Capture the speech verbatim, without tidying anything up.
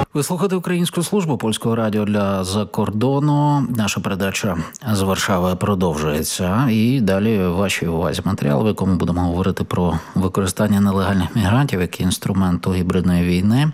Ви слухаєте Українську службу Польського радіо для закордону. Наша передача з Варшави продовжується. І далі вашій увазі матеріал, в якому будемо говорити про використання нелегальних мігрантів як інструменту гібридної війни.